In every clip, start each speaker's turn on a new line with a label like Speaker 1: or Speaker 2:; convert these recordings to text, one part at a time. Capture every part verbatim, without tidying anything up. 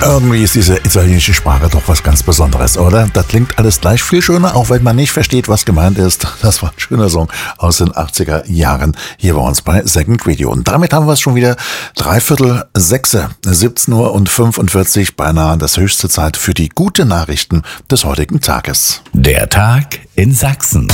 Speaker 1: Irgendwie ist diese italienische Sprache doch was ganz Besonderes, oder? Das klingt alles gleich viel schöner, auch wenn man nicht versteht, was gemeint ist. Das war ein schöner Song aus den achtziger Jahren hier bei uns bei Second Radio. Und damit haben wir es schon wieder dreiviertel sechs, siebzehn Uhr und fünfundvierzig, beinahe das höchste Zeit für die guten Nachrichten des heutigen Tages.
Speaker 2: Der Tag in Sachsen.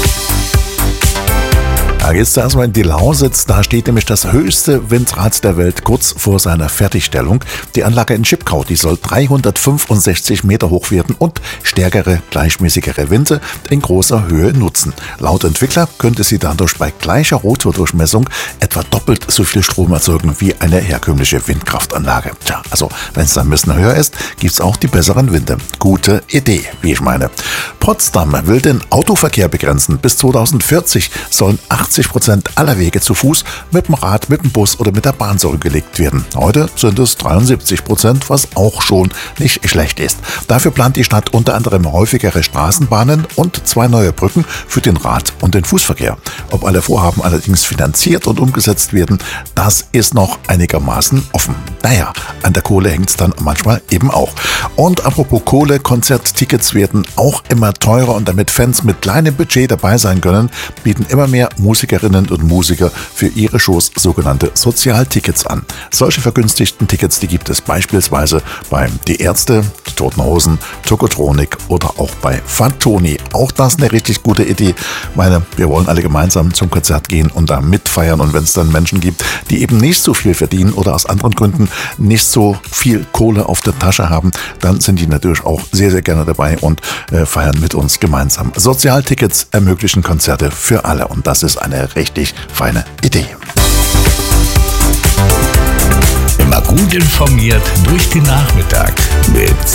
Speaker 1: Da geht's da erstmal in die Lausitz. Da steht nämlich das höchste Windrad der Welt kurz vor seiner Fertigstellung. Die Anlage in Schipkau, die soll dreihundertfünfundsechzig Meter hoch werden und stärkere, gleichmäßigere Winde in großer Höhe nutzen. Laut Entwickler könnte sie dadurch bei gleicher Rotordurchmessung etwa doppelt so viel Strom erzeugen wie eine herkömmliche Windkraftanlage. Tja, also wenn es dann ein bisschen höher ist, gibt's auch die besseren Winde. Gute Idee, wie ich meine. Potsdam will den Autoverkehr begrenzen. Bis zweitausendvierzig sollen achtzig Prozent aller Wege zu Fuß mit dem Rad, mit dem Bus oder mit der Bahn zurückgelegt werden. Heute sind es dreiundsiebzig Prozent, was auch schon nicht schlecht ist. Dafür plant die Stadt unter anderem häufigere Straßenbahnen und zwei neue Brücken für den Rad- und den Fußverkehr. Ob alle Vorhaben allerdings finanziert und umgesetzt werden, das ist noch einigermaßen offen. Naja, an der Kohle hängt es dann manchmal eben auch. Und apropos Kohle, Konzerttickets werden auch immer teurer und damit Fans mit kleinem Budget dabei sein können, bieten immer mehr Musikerinnen und Musiker für ihre Shows sogenannte Sozialtickets an. Solche vergünstigten Tickets, die gibt es beispielsweise bei Die Ärzte, Die Toten Hosen, Tokotronik oder auch bei Fantoni. Auch das eine richtig gute Idee. Ich meine, wir wollen alle gemeinsam zum Konzert gehen und da mitfeiern, und wenn es dann Menschen gibt, die eben nicht so viel verdienen oder aus anderen Gründen nicht so viel Kohle auf der Tasche haben, dann sind die natürlich auch sehr, sehr gerne dabei und äh, feiern mit uns gemeinsam. Sozialtickets ermöglichen Konzerte für alle, und das ist eine richtig feine Idee.
Speaker 2: Immer gut informiert durch den Nachmittag.